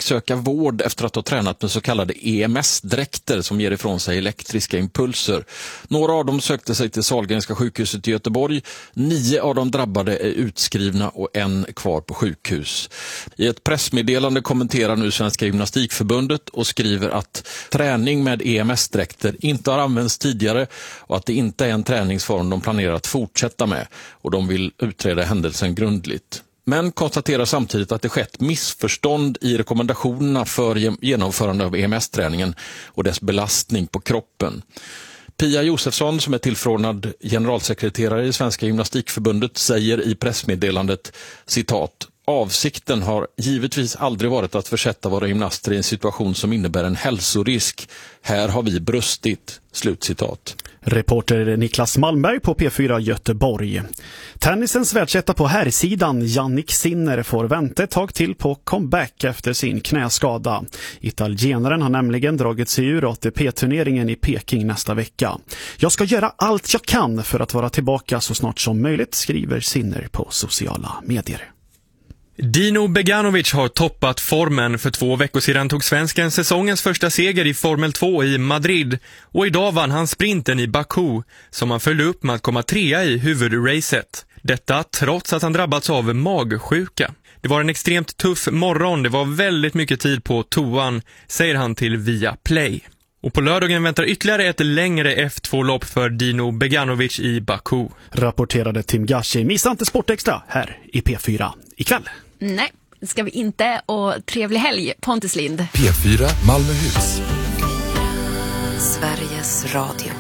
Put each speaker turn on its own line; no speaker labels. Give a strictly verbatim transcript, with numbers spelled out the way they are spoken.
söka vård efter att ha tränat med så kallade E M S-dräkter som ger ifrån sig elektriska impulser. Några av dem sökte sig till Sahlgrenska sjukhuset i Göteborg. Nio av de drabbade är utskrivna och en kvar på sjukhus. I ett pressmeddelande kommenterar nu Svenska Gymnastikförbundet och skriver att träning med E M S-dräkter inte har använts tidigare och att det inte är en träningsform de planerar att fortsätta med, och de vill utreda händelsen grundligt. Men konstaterar samtidigt att det skett missförstånd i rekommendationerna för genomförande av E M S-träningen och dess belastning på kroppen. Pia Josefsson, som är tillförordnad generalsekreterare i Svenska Gymnastikförbundet, säger i pressmeddelandet, citat: avsikten har givetvis aldrig varit att försätta våra gymnaster i en situation som innebär en hälsorisk. Här har vi brustit. Slutcitat.
Reporter Niklas Malmberg på P fyra Göteborg. Tennisens världsetta på herrsidan Jannik Sinner får vänta ett tag till på comeback efter sin knäskada. Italienaren har nämligen dragit sig ur A T P-turneringen i Peking nästa vecka. Jag ska göra allt jag kan för att vara tillbaka så snart som möjligt, skriver Sinner på sociala medier.
Dino Beganovic har toppat formen. För två veckor sedan tog svensken säsongens första seger i Formel två i Madrid, och idag vann han sprinten i Baku som han följde upp med att komma trea i huvudracet. Detta trots att han drabbats av magsjuka. Det var en extremt tuff morgon, det var väldigt mycket tid på toan, säger han till Viaplay. Och på lördagen väntar ytterligare ett längre F två-lopp för Dino Beganovic i Baku.
Rapporterade Tim Gashi. Missa inte Sportextra här i P fyra ikväll.
Nej, det ska vi inte, och trevlig helg, Pontus Lind.
P fyra Malmöhus.
Sveriges Radio.